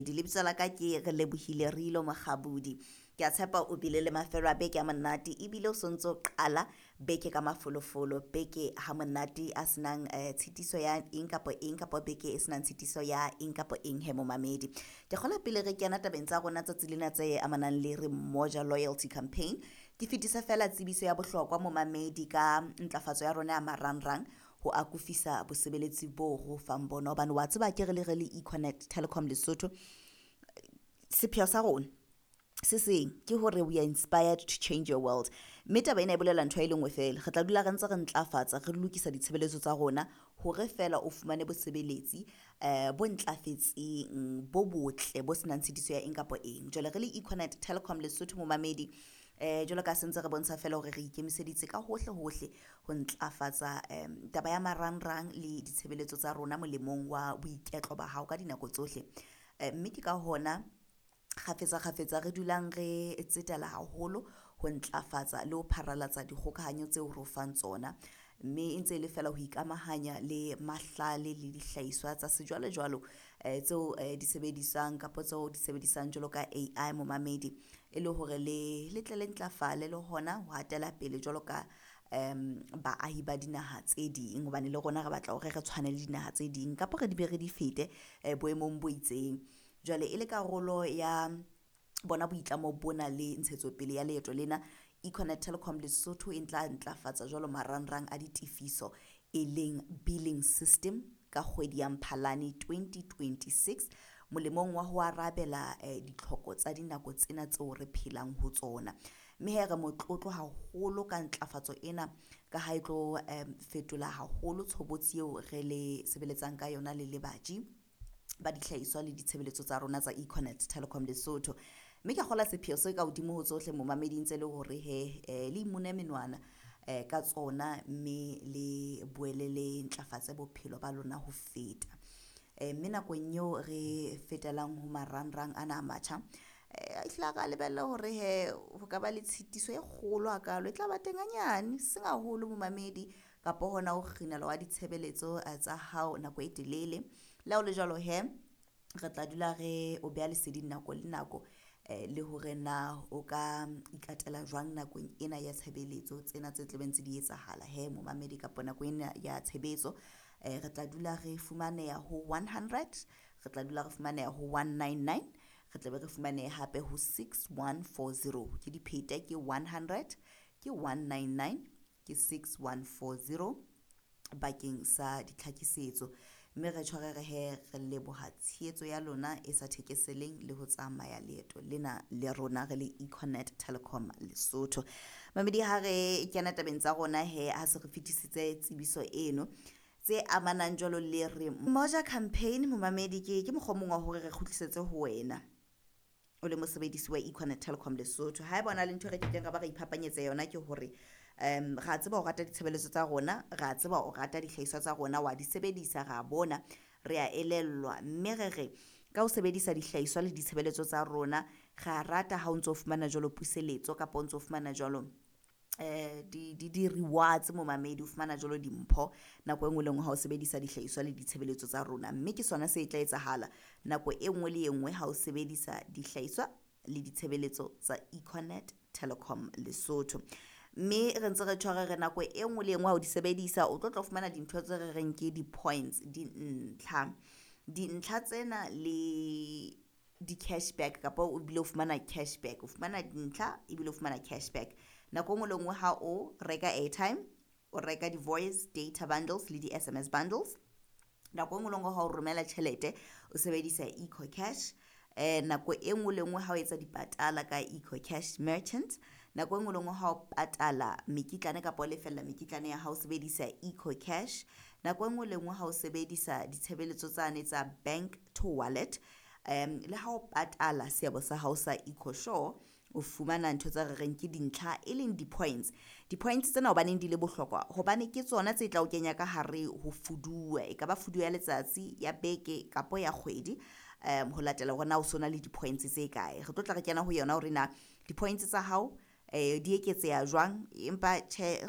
Dilebitso la ka ke re Lebohile Reelo Mokgabudi. Ke a tshepa o bile le mafelo a beke a monate ebile o sontso qala beke ka mafolofolo, beke ha monate a senang tshitiso ya eng kapa eng kapa beke e senang tshitiso ya eng kapa eng he momamedi. Ke kgola pele re kena tabeng tsa rona tsatsi lena tse amanang le re Moja Loyalty Campaign. Ke fetisa fela tsebiso ya bohlokwa momamedi ka ntlafatso ya rona ya marangrang ho akofisa bosebeletsi bo ho fang bona hobane wa tseba ke re le Econet Telecom Lesotho. Sepheo sa rona se seng ke hore we are inspired to change your world, mme taba ena e bolela ntho e le nngwe fela. Re tla dula re ntse re ntlafatsa re lokisa ditshebeletso tsa rona hore fela o fumane bosebeletsi bo ntlafetseng bo botle bo senang tshitiso ya eng kapa eng. Jwale re le Econet Telecom Lesotho momamedi, jwalo ka sentse re bontsha fela hore re ikemiseditse ka hohle ho ntlafatsa taba ya marangrang le ditshebeletso tsa rona molemong wa boiketlo ba hao ka dinako tsohle. Mme ke ka hona kgafetsa re dulang re tsetela haholo ho ntlafatsa le ho pharalatsa dikgokahanyo tseo re fang tsona, mme e ntse le fela ho ikamahanya le mahlale le dihlahiswa tsa sejwalejwalo tseo di sebedisang kapa tseo di sebedisang jwalo ka AI momamedi, e le hore le tle le ntlafale le hona ho hatela pele jwalo ka baahi ba dinaha tse ding, hobane le rona re batla hore re tshwane le dinaha tse ding kapa re di be re di fete boemong bo itseng. Jwale e le karolo ya bona boitlamo bona le ntshetsopele ya leeto lena, Econet Telecom Lesotho e ntlafatsa jwalo marangrang a ditifiso e leng billing system ka kgwedi ya Mphalane 2026 molemong wa ho arabela ditlhoko tsa dinako tsena tseo re phelang ho tsona. Mme he re motlotlo haholo ka ntlafatso ena ka ha e tlo fetola haholo tshobotsi eo re le sebeletsang ka yona le lebaji ba dihlahiswa le ditshebeletso tsa rona tsa Econet Telecom Lesotho. Mme ke kgola sepheo se ka hodimo ho tsohle momamedi ntse le hore le imune menwana ka tsona, mme le boele le ntlafatse bophelo ba lona ho feta. Mme nakong eo re fetelang ho marangrang ana a matjha, ehlile ka lebella hore ho ka ba le tshitiso e kgolo hakalo e tla ba teng hanyane seng haholo momamedi, kapa hona ho kginelwa wa ditshebeletso tsa hao nako e telele. Le ha le jwalo re tla dula re o beha leseding nako le nako le hore na o ka ikatela jwang nakong ena ya tshebeletso tsena tse tlebeng tse di etsahala momamedi kapa nako ena ya tshebetso. Re tla dula re fumaneha ho 100, re tla dula re fumaneha ho 199, re tla be re fumaneha hape ho 6140. Ke diphete ke 100, ke 199, ke 6140 bakeng sa ditlhakisetso. Mme re tshware re leboha tshehetso ya lona e sa thekeseleng le ho tsamaya leeto lena le rona re le Econet Telecom Lesotho. Mamedi ha re kena tabeng tsa rona ha se re fetisitse tsebiso eno tse amanang jwalo le re Moja Campaign momamedi, ke mokgwa wa hore re kgutlisetse ho wena o le mosebedisi wa Econet Telecom Lesotho. Ha e bona le ntho re kekeng ra ba re iphapanyetsa yona ke hore ra tseba o rata ditshebeletso tsa rona, ra tseba o rata dihlahiswa tsa rona, wa di sebedisa, ra bona re a elellwa, mme re ka ho sebedisa dihlahiswa le ditshebeletso tsa rona ra rata ha o ntso fumana jwalo puseletso kapa o ntso fumana jwalo di rewards momamedi, o fumana jwalo dimpho nako e nngwe le nngwe ha o sebedisa dihlahiswa le ditshebeletso tsa rona. Mme ke sona se tla etsahala nako e nngwe le nngwe ha o sebedisa dihlahiswa le ditshebeletso tsa Econet Telecom Lesotho. Mme re ntse re tshware re nako e nngwe le nngwe ha o di sebedisa o tlo fumana dintho tse re reng ke di-points, dintlha tsena le di-cashback kapa o bile o fumana cashback, o fumana dintlha ebile o fumana cashback nako nngwe le nngwe ha o reka airtime, o reka di-voice data bundles le di-SMS bundles, nako nngwe le nngwe ha o romela tjhelete o sebedisa EcoCash, nako e nngwe le nngwe ha o etsa dipatala ka EcoCash Merchant, nako e nngwe le nngwe ha o patala mekitlane kapa o lefella mekitlane ya hao sebedisa EcoCash, nako e nngwe le nngwe ha o sebedisa ditshebeletso tsane tsa bank to wallet, le ha o patala seabo sa hao sa EcoSure o fumana ntho tse re reng ke dintlha e leng di-points tsena hobaneng di le bohlokwa, hobane ke tsona tse tla o kenya ka hare ho fuduwa, e ka ba fuduwa ya letsatsi, ya beke kapa ya kgwedi, ho latela hore na o sona le di-points tse kae. Re tlo tla re kena ho yona hore na di-points tsa hao di eketseha jwang, empa re